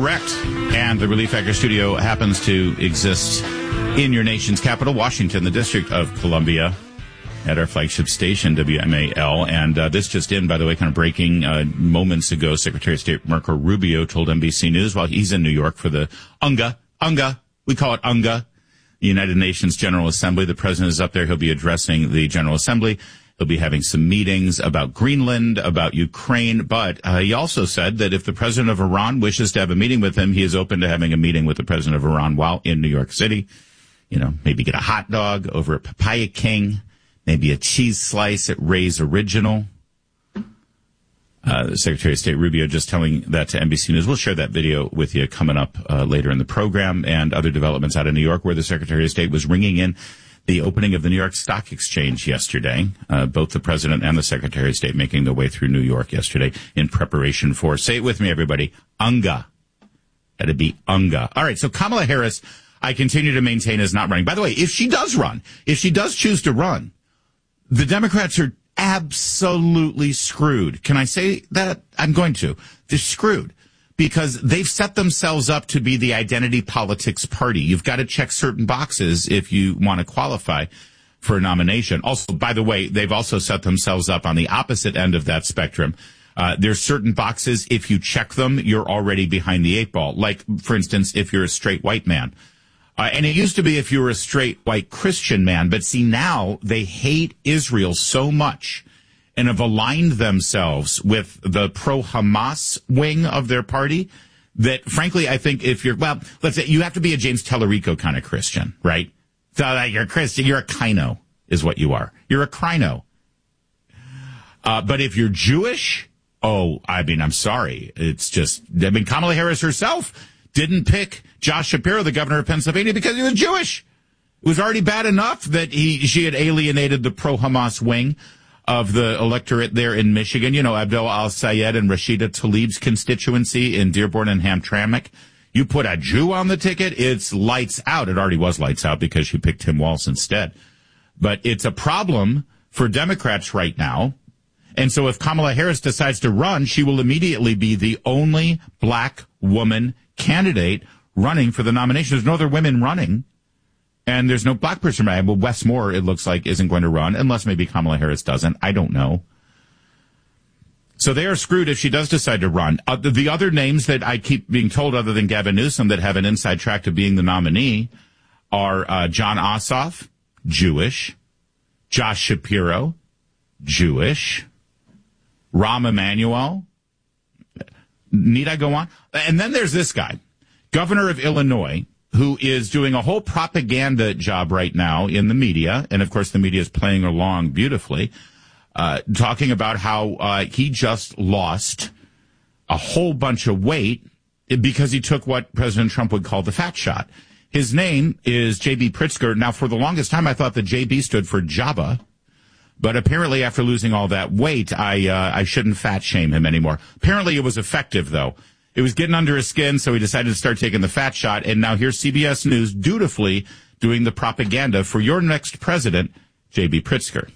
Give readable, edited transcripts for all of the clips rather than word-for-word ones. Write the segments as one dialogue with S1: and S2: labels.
S1: correct. And the Relief Factor studio happens to exist in your nation's capital, Washington, the District of Columbia, at our flagship station, WMAL. And this just in, by the way, kind of breaking moments ago, Secretary of State Marco Rubio told NBC News while he's in New York for the UNGA, we call it UNGA, the United Nations General Assembly. The president is up there. He'll be addressing the General Assembly. He'll be having some meetings about Greenland, about Ukraine. But he also said that if the president of Iran wishes to have a meeting with him, he is open to having a meeting with the president of Iran while in New York City. You know, maybe get a hot dog over at Papaya King, maybe a cheese slice at Ray's Original. The Secretary of State Rubio just telling that to NBC News. We'll share that video with you coming up later in the program, and other developments out of New York where the Secretary of State was ringing in the opening of the New York Stock Exchange yesterday. Both the President and the Secretary of State making their way through New York yesterday in preparation for, say it with me, everybody, UNGA. That'd be UNGA. All right, so Kamala Harris, I continue to maintain, is not running. By the way, if she does run, if she does choose to run, the Democrats are absolutely screwed. Can I say that? I'm going to. They're screwed because they've set themselves up to be the identity politics party. You've got to check certain boxes if you want to qualify for a nomination. Also, by the way, they've also set themselves up on the opposite end of that spectrum. There's certain boxes, if you check them, you're already behind the eight ball. Like, for instance, if you're a straight white man. And it used to be if you were a straight white Christian man, but see now they hate Israel so much and have aligned themselves with the pro-Hamas wing of their party that, frankly, I think if you're, well, let's say you have to be a James Tallarico kind of Christian, right? So that you're a Christian, you're a Kino is what you are. You're a Crino. But if you're Jewish, I'm sorry. It's just, Kamala Harris herself didn't pick Josh Shapiro, the governor of Pennsylvania, because he was Jewish. It was already bad enough that she had alienated the pro-Hamas wing of the electorate there in Michigan. You know, Abdul Al-Sayed and Rashida Tlaib's constituency in Dearborn and Hamtramck. You put a Jew on the ticket, it's lights out. It already was lights out because she picked Tim Walz instead. But it's a problem for Democrats right now. And so if Kamala Harris decides to run, she will immediately be the only black woman candidate running for the nomination. There's no other women running, and there's no black person running. Well, Wes Moore, it looks like, isn't going to run, unless maybe Kamala Harris doesn't. I don't know. So they are screwed if she does decide to run. The other names that I keep being told, other than Gavin Newsom, that have an inside track to being the nominee are John Ossoff, Jewish, Josh Shapiro, Jewish, Rahm Emanuel. Need I go on? And then there's this guy, governor of Illinois, who is doing a whole propaganda job right now in the media. And, of course, the media is playing along beautifully, talking about how he just lost a whole bunch of weight because he took what President Trump would call the fat shot. His name is J.B. Pritzker. Now, for the longest time, I thought the J.B. stood for Jabba. But apparently after losing all that weight, I shouldn't fat shame him anymore. Apparently it was effective, though. It was getting under his skin, so he decided to start taking the fat shot. And now here's CBS News dutifully doing the propaganda for your next president, J.B. Pritzker.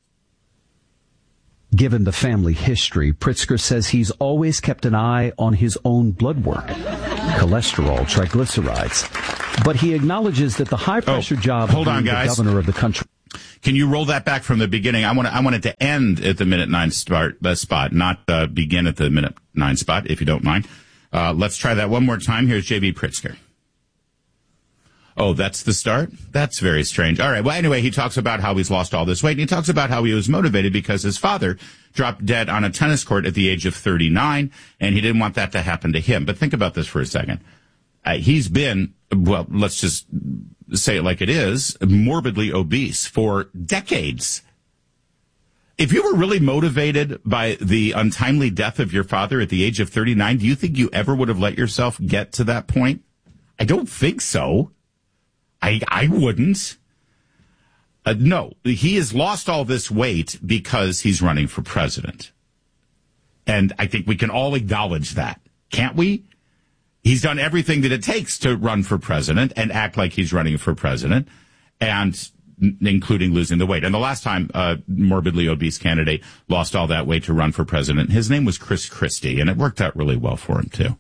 S2: Given the family history, Pritzker says he's always kept an eye on his own blood work, cholesterol, triglycerides. But he acknowledges that the high-pressure job of being the governor of the country...
S1: Can you roll that back from the beginning? I want it to end at the minute 9 spot, not begin at the minute 9 spot, if you don't mind. Let's try that one more time. Here's J.B. Pritzker. Oh, that's the start? That's very strange. All right. Well, anyway, he talks about how he's lost all this weight, and he talks about how he was motivated because his father dropped dead on a tennis court at the age of 39, and he didn't want that to happen to him. But think about this for a second. He's been, well, let's just say it like it is, morbidly obese for decades. If you were really motivated by the untimely death of your father at the age of 39, do you think you ever would have let yourself get to that point? I don't think so. I wouldn't. No, he has lost all this weight because he's running for president. And I think we can all acknowledge that, can't we? He's done everything that it takes to run for president and act like he's running for president, and including losing the weight. And the last time a morbidly obese candidate lost all that weight to run for president, his name was Chris Christie, and it worked out really well for him, too.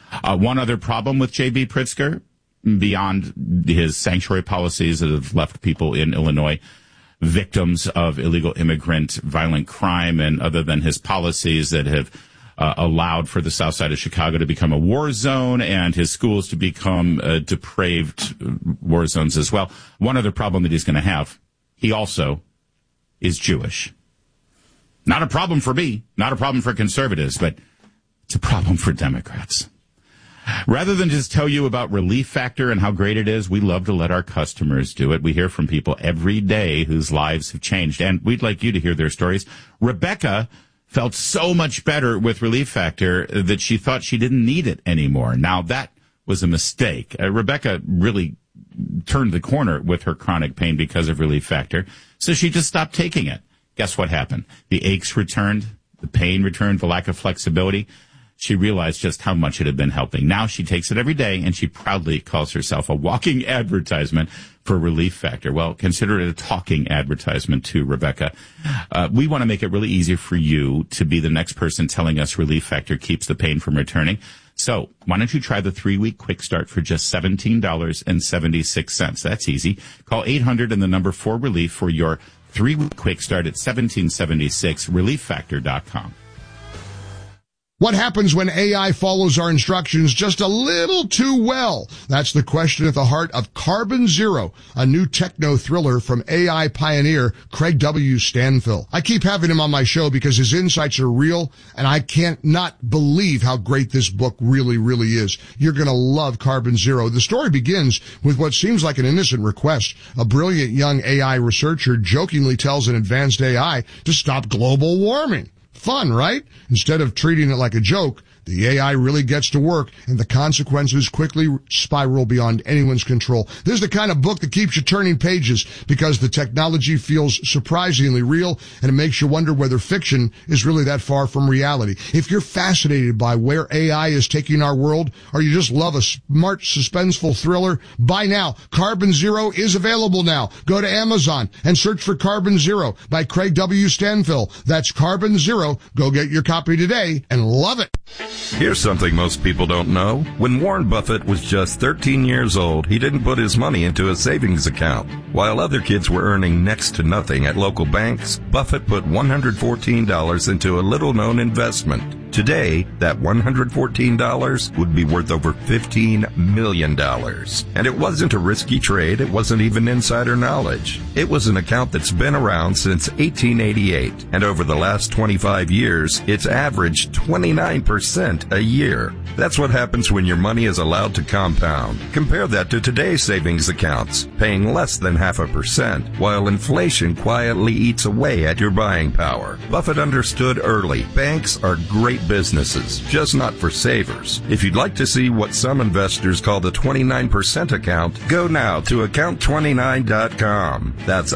S1: One other problem with J.B. Pritzker, beyond his sanctuary policies that have left people in Illinois victims of illegal immigrant violent crime, and other than his policies that have allowed for the south side of Chicago to become a war zone and his schools to become depraved war zones as well. One other problem that he's going to have, he also is Jewish. Not a problem for me, not a problem for conservatives, but it's a problem for Democrats. Rather than just tell you about Relief Factor and how great it is, we love to let our customers do it. We hear from people every day whose lives have changed, and we'd like you to hear their stories. Rebecca felt so much better with Relief Factor that she thought she didn't need it anymore. Now, that was a mistake. Rebecca really turned the corner with her chronic pain because of Relief Factor, so she just stopped taking it. Guess what happened? The aches returned, the pain returned, the lack of flexibility. She realized just how much it had been helping. Now she takes it every day, and she proudly calls herself a walking advertisement for Relief Factor. Well, consider it a talking advertisement too, Rebecca. We want to make it really easy for you to be the next person telling us Relief Factor keeps the pain from returning. So why don't you try the 3-week quick start for just $17.76. That's easy. Call 800 and the number 4RELIEF for your 3-week quick start at $17.76, relieffactor.com.
S3: What happens when AI follows our instructions just a little too well? That's the question at the heart of Carbon Zero, a new techno thriller from AI pioneer Craig W. Stanfill. I keep having him on my show because his insights are real, and I can't not believe how great this book really, really is. You're going to love Carbon Zero. The story begins with what seems like an innocent request. A brilliant young AI researcher jokingly tells an advanced AI to stop global warming. Fun, right? Instead of treating it like a joke, the AI really gets to work, and the consequences quickly spiral beyond anyone's control. This is the kind of book that keeps you turning pages because the technology feels surprisingly real, and it makes you wonder whether fiction is really that far from reality. If you're fascinated by where AI is taking our world, or you just love a smart, suspenseful thriller, buy now. Carbon Zero is available now. Go to Amazon and search for Carbon Zero by Craig W. Stanfill. That's Carbon Zero. Go get your copy today and love it.
S4: Here's something most people don't know. When Warren Buffett was just 13 years old, he didn't put his money into a savings account. While other kids were earning next to nothing at local banks, Buffett put $114 into a little-known investment. Today, that $114 would be worth over $15 million. And it wasn't a risky trade. It wasn't even insider knowledge. It was an account that's been around since 1888. And over the last 25 years, it's averaged 29% a year. That's what happens when your money is allowed to compound. Compare that to today's savings accounts, paying less than 0.5%, while inflation quietly eats away at your buying power. Buffett understood early. Banks are great businesses, just not for savers. If you'd like to see what some investors call the 29% account, go now to account29.com. That's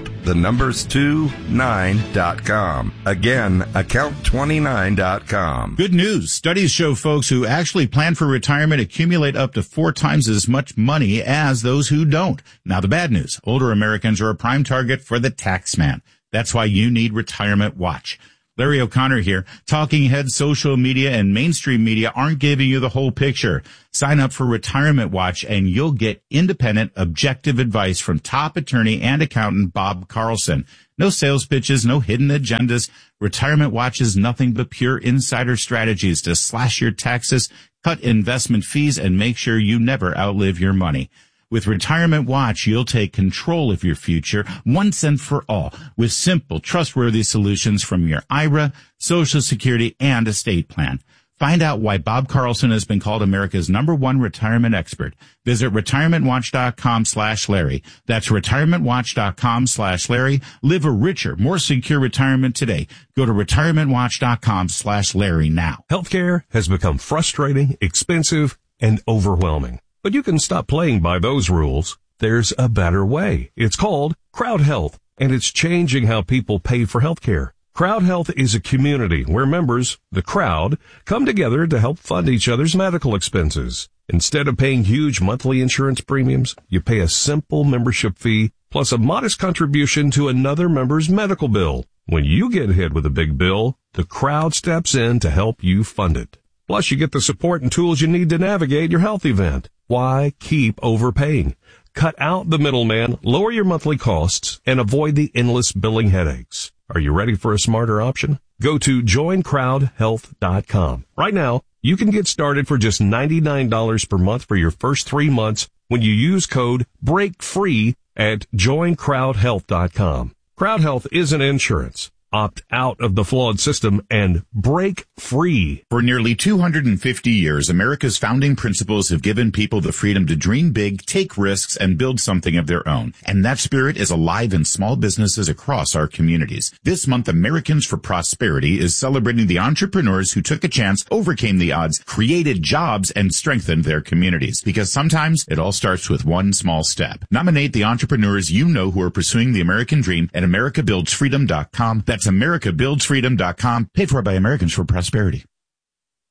S4: account29.com. Again, account29.com.
S1: Good news. Studies show folks who actually plan for retirement accumulate up to 4 times as much money as those who don't. Now, the bad news. Older Americans are a prime target for the tax man. That's why you need Retirement Watch. Larry O'Connor here. Talking heads, social media, and mainstream media aren't giving you the whole picture. Sign up for Retirement Watch, and you'll get independent, objective advice from top attorney and accountant Bob Carlson. No sales pitches, no hidden agendas. Retirement Watch is nothing but pure insider strategies to slash your taxes, cut investment fees, and make sure you never outlive your money. With Retirement Watch, you'll take control of your future once and for all with simple, trustworthy solutions from your IRA, Social Security, and estate plan. Find out why Bob Carlson has been called America's #1 retirement expert. Visit retirementwatch.com/Larry. That's retirementwatch.com/Larry. Live a richer, more secure retirement today. Go to retirementwatch.com/Larry now.
S5: Healthcare has become frustrating, expensive, and overwhelming. But you can stop playing by those rules. There's a better way. It's called Crowd Health, and it's changing how people pay for healthcare. Crowd Health is a community where members, the crowd, come together to help fund each other's medical expenses. Instead of paying huge monthly insurance premiums, you pay a simple membership fee plus a modest contribution to another member's medical bill. When you get hit with a big bill, the crowd steps in to help you fund it. Plus, you get the support and tools you need to navigate your health event. Why keep overpaying? Cut out the middleman, lower your monthly costs, and avoid the endless billing headaches. Are you ready for a smarter option? Go to joincrowdhealth.com. Right now, you can get started for just $99 per month for your first 3 months when you use code BREAKFREE at joincrowdhealth.com. Crowd Health isn't insurance. Opt out of the flawed system and break free.
S1: For nearly 250 years, America's founding principles have given people the freedom to dream big, take risks, and build something of their own. And that spirit is alive in small businesses across our communities. This month, Americans for Prosperity is celebrating the entrepreneurs who took a chance, overcame the odds, created jobs, and strengthened their communities. Because sometimes it all starts with one small step. Nominate the entrepreneurs you know who are pursuing the American dream at AmericaBuildsFreedom.com. That's AmericaBuildsFreedom.com, paid for by Americans for Prosperity.